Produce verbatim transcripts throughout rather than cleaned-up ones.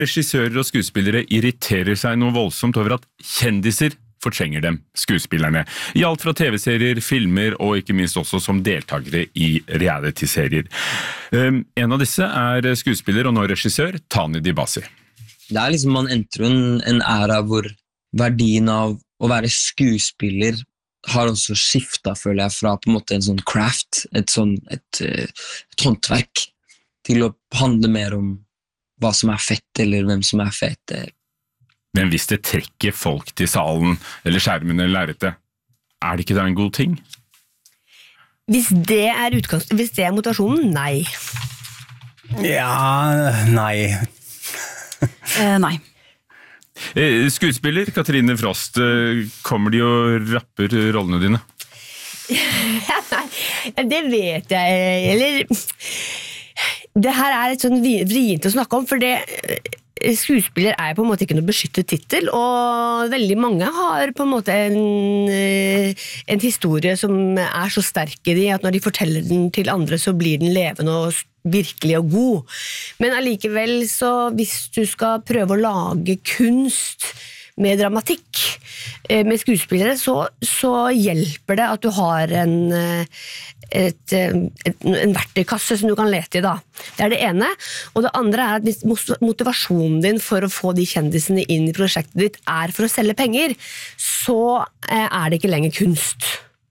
regissører og skuespillere irriterer seg noe voldsomt over at kjendiser fortrenger dem, skuespillerne. I alt fra tv-serier, filmer og ikke minst også som deltakere i reality-serier. Um, en av disse er skuespiller og nå regissør Tani Dibasi. Det er liksom, man entrer en, en æra hvor verdien av å være skuespiller har også skiftet, føler jeg, fra på en måte en sånn craft, et, sånn, et, et håndverk, til å handle mer om hva som er fett, eller hvem som er fett. Men hvis det trekker folk til salen, eller skjermen eller lerretet, er det ikke da en god ting? Hvis det er utgangspunkt, hvis det er motivasjonen, nei. Ja, nei. eh, nei. Skuespiller Katrine Frost, kommer de og rapper rollene dine? Nei, det vet jeg, eller det her er et sånn vrient å snakke om, for det skuespiller er på en måte ikke noe beskyttet titel, og veldig mange har på en måte en, en historie som er så sterk i de, at når de forteller den til andre, så blir den levende og virkelig og god. Men allikevel, så hvis du skal prøve å lage kunst med dramatikk, med skuespillere, så, så hjelper det at du har en, et, et, en verktøykasse som du kan lete i da. Det er det ene. Og det andre er at hvis motivasjonen din for å få de kjendisene inn i prosjektet ditt er for å selge penger, så er det ikke lenger kunst.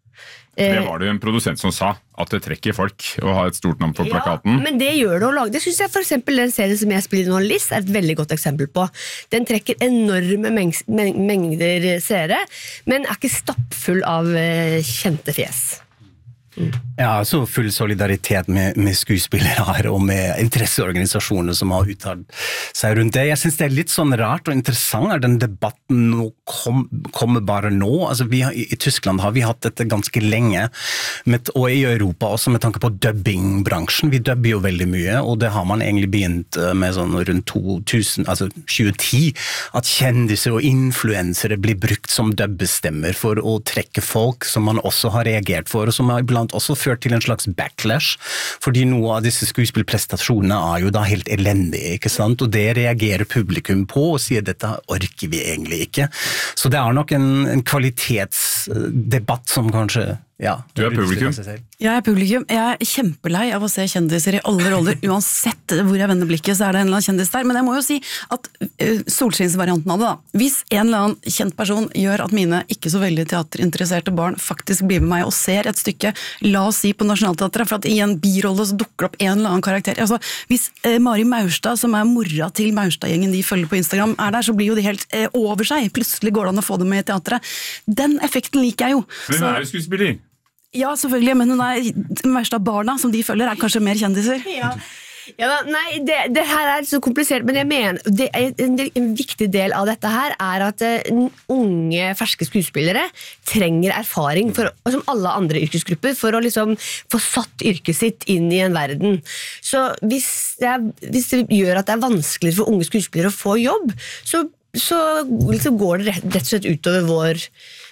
Det var det en produsent som sa, at det trekker folk å ha et stort navn på plakaten. Ja, men det gjør det å lage. Det synes jeg for eksempel den serien som jeg spiller nå, Liz, er et veldig godt eksempel på. Den trekker enorme meng- meng- mengder seere, men er ikke stappfull av uh, kjente fjes. Mm. Ja, så full solidaritet med, med skuespillere her og med interesseorganisasjoner som har uttalt seg rundt det. Jeg synes det er litt sånn rart og interessant at den debatten nå kom, kommer bare nå. Altså, vi har, i, I Tyskland har vi hatt dette ganske lenge, med, og i Europa også med tanke på dubbingbransjen. Vi dubber jo veldig mye, og det har man egentlig begynt med sånn rundt to tusen, altså tjue ti, at kjendiser og influensere blir brukt som dubbestemmer for å trekke folk som man også har reagert for, og som har iblant også ført til en slags backlash, fordi noe av disse skuespillprestasjonene er jo da helt elendige, ikke sant? Og det reagerer publikum på og sier dette orker vi egentlig ikke. Så det er nok en, en kvalitetsdebatt som kanskje ja, du er publikum. Jeg er publikum. Jeg er kjempelei av å se kjendiser i alle roller, uansett hvor jeg vender blikket, så er det en eller annen kjendis der. Men jeg må jo si at uh, solskinnsvarianten av det da, hvis en eller annen kjent person gjør at mine ikke så veldig teaterinteresserte barn faktisk blir med meg og ser et stykke, la oss si på Nationaltheatret, for at i en birolle så dukker opp en eller annen karakter. Altså, hvis uh, Mari Maurstad, som er mora til Maurstad-gjengen de følger på Instagram, er der, så blir jo de helt uh, over seg. Plutselig går det an å få dem med i teatret. Den effekten liker jeg jo. Men hun er jo skuespiller. Ja, selvfølgelig, men hun er Maurstad barna som de følger er kanskje mer kjendiser. Ja, ja da, nei, det, det her er så komplisert, men jeg mener, det er en, en viktig del av dette her er at uh, unge, ferske skuespillere trenger erfaring, for, som alle andre yrkesgrupper, for å liksom få satt yrket sitt inn i en verden. Så hvis det, er, hvis det gjør at det er vanskelig for unge skuespillere å få jobb, så, så liksom går det rett, rett og slett utover vår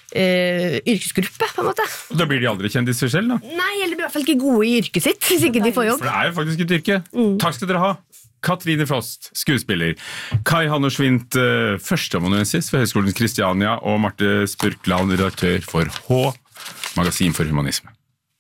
Uh, yrkesgruppe, på en måte. Da blir de aldri kjendiser selv, da? Nei, eller blir i hvert fall ikke gode i yrket sitt, hvis ikke de får jobb. For det er jo faktisk et yrke. Mm. Takk skal dere ha. Katrine Frost, skuespiller. Kai Hannersvint, uh, førsteamanuensis ved Høgskolen Kristiania, og Marte Spurkland, redaktør for H, Magasin for Humanisme.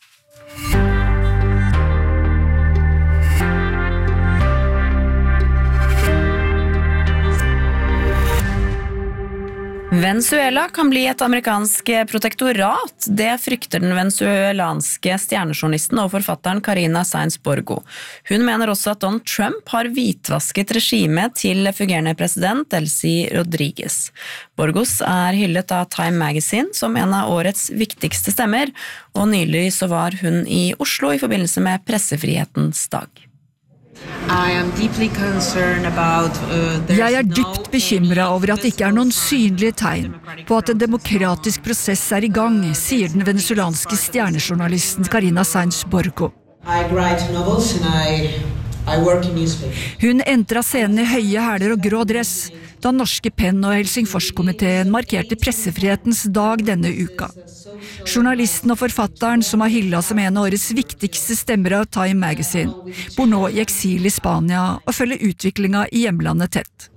Venezuela kan bli et amerikansk protektorat. Det frykter den venezuelanske stjernejournalisten og forfatteren Karina Sainz Borgo. Hun mener også at Donald Trump har hvitvasket regimet til fungerende president Delcy Rodriguez. Borgos er hyllet av Time Magazine som en av årets viktigste stemmer, og nylig så var hun i Oslo i forbindelse med Pressefrihetens dag. Jeg er dypt bekymret over at det ikke er noen synlige tegn på at en demokratisk prosess er i gang, sier den venezuelanske stjernejournalisten Karina Sainz Borgo. Hun entret scenen i høye hæler og grå dress da Norske Penn og Helsingforskomiteen markerte pressefrihetens dag denne uka. Journalisten og forfatteren som har hyllet som en av årets viktigste stemmer av Time Magazine, bor nå i eksil i Spania og følger utviklingen i hjemlandet tett.